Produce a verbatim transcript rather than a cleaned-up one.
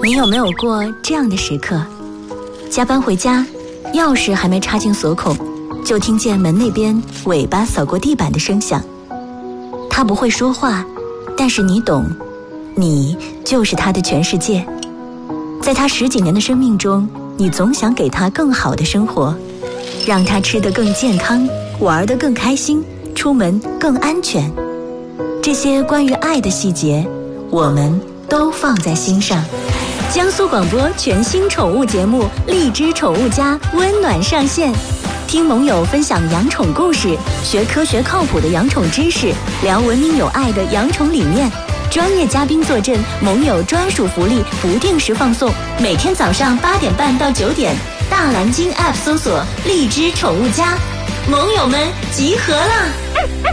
你有没有过这样的时刻？加班回家，钥匙还没插进锁孔，就听见门那边尾巴扫过地板的声响。他不会说话，但是你懂，你就是他的全世界。在他十几年的生命中，你总想给他更好的生活，让他吃得更健康，玩得更开心，出门更安全。这些关于爱的细节，我们都放在心上。江苏广播全新宠物节目《荔枝宠物家》温暖上线，听盟友分享养宠故事，学科学靠谱的养宠知识，聊文明有爱的养宠理念。专业嘉宾坐镇，盟友专属福利不定时放送，每天早上八点半到九点，大蓝鲸 App 搜索“荔枝宠物家”，盟友们集合了！